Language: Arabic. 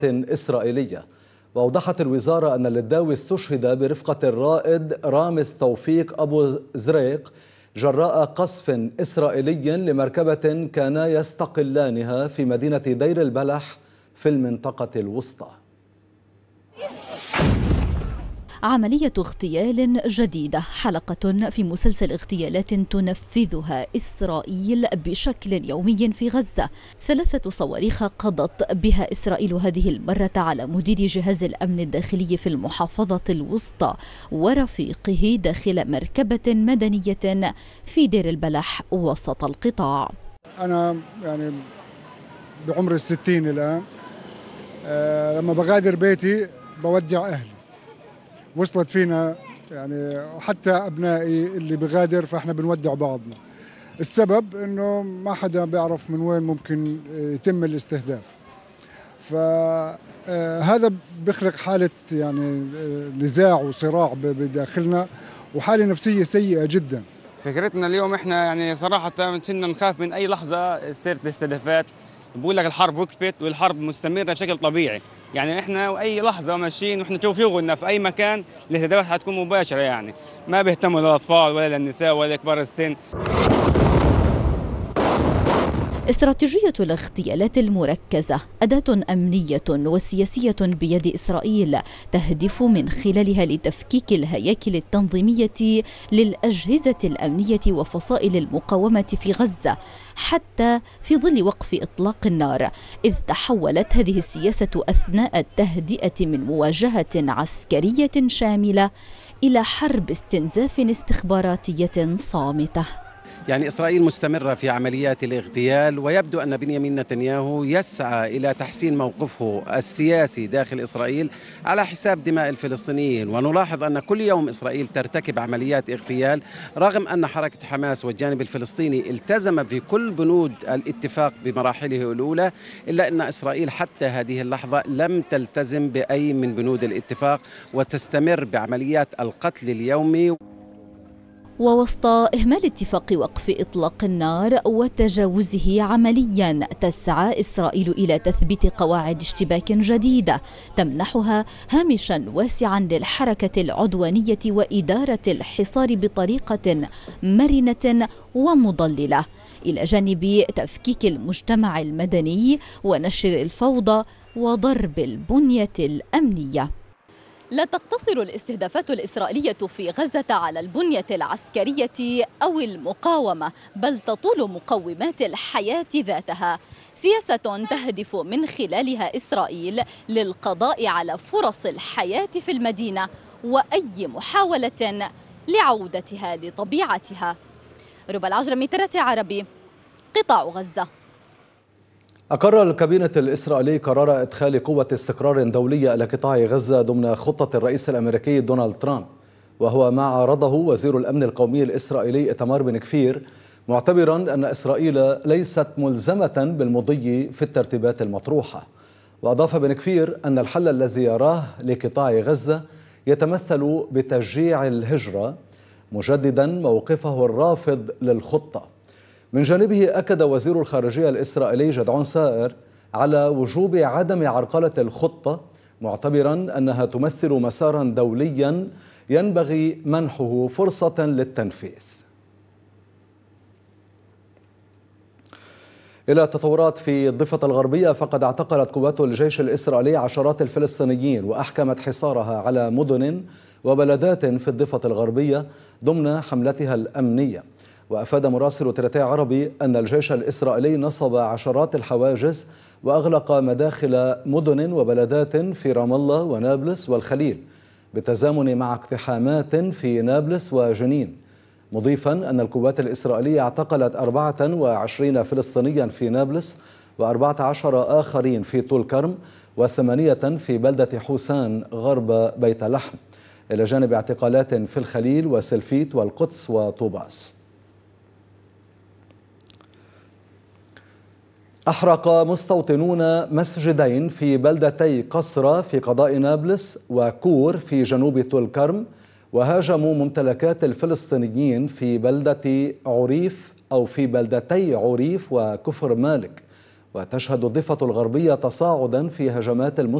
إسرائيلية. وأوضحت الوزارة أن اللداوي استشهد برفقة الرائد رامز توفيق أبو زريق جراء قصف إسرائيلي لمركبة كانا يستقلانها في مدينة دير البلح في المنطقة الوسطى. عملية اغتيال جديدة، حلقة في مسلسل اغتيالات تنفذها إسرائيل بشكل يومي في غزة. 3 صواريخ قضت بها إسرائيل هذه المرة على مدير جهاز الأمن الداخلي في المحافظة الوسطى ورفيقه داخل مركبة مدنية في دير البلح وسط القطاع. أنا بعمر 60 الآن، لما بغادر بيتي بودع أهلي. وصلت فينا وحتى أبنائي اللي بغادر فإحنا بنودع بعضنا. السبب إنه ما حدا بيعرف من وين ممكن يتم الاستهداف، فهذا بيخلق حالة نزاع وصراع بداخلنا وحالة نفسية سيئة جدا. فكرتنا اليوم إحنا صراحة كنا نخاف من أي لحظة تصير الاستهدافات. بقول لك الحرب وقفت والحرب مستمرة بشكل طبيعي، احنا اي لحظه ماشيين واحنا نشوف يغلنا في اي مكان الاستهدافات حتكون مباشره، ما بيهتموا للاطفال ولا للنساء ولا كبار السن. استراتيجية الاغتيالات المركزة أداة أمنية وسياسية بيد إسرائيل تهدف من خلالها لتفكيك الهياكل التنظيمية للأجهزة الأمنية وفصائل المقاومة في غزة حتى في ظل وقف إطلاق النار، إذ تحولت هذه السياسة أثناء التهدئة من مواجهة عسكرية شاملة إلى حرب استنزاف استخباراتية صامتة. إسرائيل مستمرة في عمليات الاغتيال، ويبدو أن بنيامين نتنياهو يسعى إلى تحسين موقفه السياسي داخل إسرائيل على حساب دماء الفلسطينيين. ونلاحظ أن كل يوم إسرائيل ترتكب عمليات اغتيال، رغم أن حركة حماس والجانب الفلسطيني التزم بكل بنود الاتفاق بمراحله الأولى، إلا أن إسرائيل حتى هذه اللحظة لم تلتزم بأي من بنود الاتفاق وتستمر بعمليات القتل اليومي. ووسط إهمال اتفاق وقف إطلاق النار وتجاوزه عمليا، تسعى إسرائيل إلى تثبيت قواعد اشتباك جديدة تمنحها هامشا واسعا للحركة العدوانية وإدارة الحصار بطريقة مرنة ومضللة، إلى جانب تفكيك المجتمع المدني ونشر الفوضى وضرب البنية الأمنية. لا تقتصر الاستهدافات الإسرائيلية في غزة على البنية العسكرية أو المقاومة، بل تطول مقومات الحياة ذاتها، سياسة تهدف من خلالها إسرائيل للقضاء على فرص الحياة في المدينة وأي محاولة لعودتها لطبيعتها. ربى العجرمي، ترى عربي، قطاع غزة. أقر الكابينة الإسرائيلي قرار إدخال قوة استقرار دولية إلى قطاع غزة ضمن خطة الرئيس الأمريكي دونالد ترامب، وهو ما عرضه وزير الأمن القومي الإسرائيلي إيتمار بن كفير، معتبرا أن إسرائيل ليست ملزمة بالمضي في الترتيبات المطروحة. وأضاف بن كفير أن الحل الذي يراه لقطاع غزة يتمثل بتشجيع الهجرة، مجددا موقفه الرافض للخطة. من جانبه أكد وزير الخارجية الإسرائيلي جدعون سائر على وجوب عدم عرقلة الخطة، معتبرا أنها تمثل مسارا دوليا ينبغي منحه فرصة للتنفيذ. إلى التطورات في الضفة الغربية، فقد اعتقلت قوات الجيش الإسرائيلي عشرات الفلسطينيين وأحكمت حصارها على مدن وبلدات في الضفة الغربية ضمن حملتها الأمنية. وأفاد مراسل ترتاع عربي أن الجيش الإسرائيلي نصب عشرات الحواجز وأغلق مداخل مدن وبلدات في رام الله ونابلس والخليل، بالتزامن مع اقتحامات في نابلس وجنين، مضيفا أن القوات الإسرائيلية اعتقلت 24 فلسطينيا في نابلس و14 آخرين في طول كرم و8 في بلدة حوسان غرب بيت لحم، إلى جانب اعتقالات في الخليل وسلفيت والقدس وطوباس. أحرق مستوطنون مسجدين في بلدتي قصرة في قضاء نابلس وكور في جنوب طول كرم، وهاجموا ممتلكات الفلسطينيين في بلدتي عريف أو في بلدتي عريف وكفر مالك، وتشهد الضفة الغربية تصاعدا في هجمات